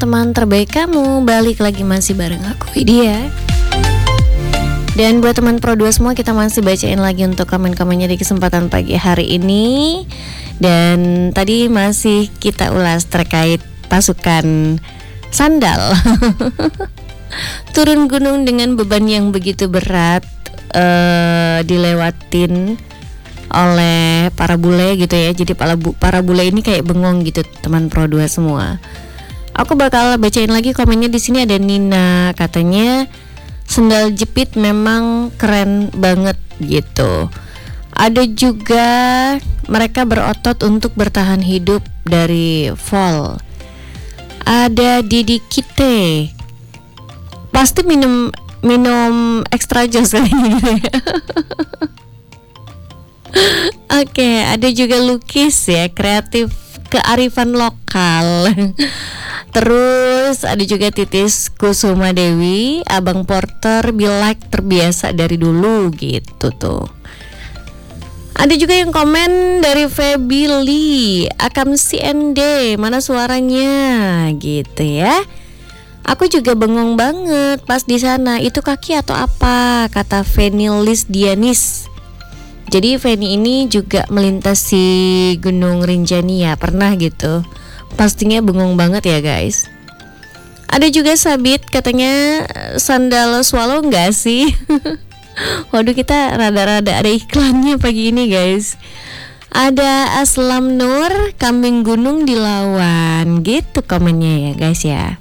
teman terbaik kamu. Balik lagi masih bareng aku Widya. Dan buat teman Pro 2 semua, kita masih bacain lagi untuk komen-komennya di kesempatan pagi hari ini. Dan tadi masih kita ulas terkait pasukan sandal turun gunung dengan beban yang begitu berat, dilewatin oleh para bule gitu ya. Jadi para bule ini kayak bengong gitu teman Pro 2 semua. Aku bakal bacain lagi komennya. Di sini ada Nina, katanya sendal jepit memang keren banget gitu. Ada juga mereka berotot untuk bertahan hidup dari fall. Ada Didi Kite, pasti minum extra jus kali gitu ya. Oke, ada juga Lukis ya, kreatif kearifan lokal. Terus ada juga Titis Kusuma Dewi, Abang Porter Bilek terbiasa dari dulu gitu tuh. Ada juga yang komen dari Feby Lee, Akam CND, mana suaranya gitu ya. Aku juga bengong banget pas di sana, itu kaki atau apa, kata Venilis Dianis. Jadi Feni ini juga melintasi Gunung Rinjani ya, pernah gitu. Pastinya bengong banget ya guys. Ada juga Sabit, katanya sandal swallow enggak sih? Waduh, kita rada-rada ada iklannya pagi ini guys. Ada Aslam Nur, kambing gunung dilawan gitu komennya ya guys ya.